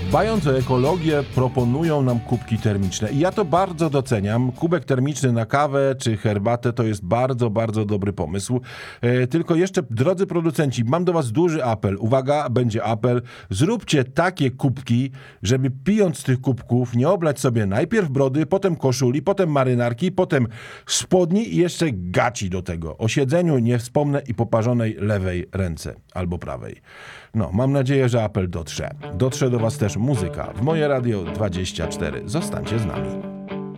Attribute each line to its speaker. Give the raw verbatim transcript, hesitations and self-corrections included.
Speaker 1: Dbając o ekologię, proponują nam kubki termiczne. I ja to bardzo doceniam. Kubek termiczny na kawę czy herbatę to jest bardzo, bardzo dobry pomysł. E, tylko jeszcze, drodzy producenci, mam do was duży apel. Uwaga, będzie apel. Zróbcie takie kubki, żeby pijąc z tych kubków nie oblać sobie najpierw brody, potem koszuli, potem marynarki, potem spodni i jeszcze gaci do tego. O siedzeniu nie wspomnę i poparzonej lewej ręce albo prawej. No, mam nadzieję, że apel dotrze. Dotrze do was też muzyka w Moje Radio dwadzieścia cztery. Zostańcie z nami.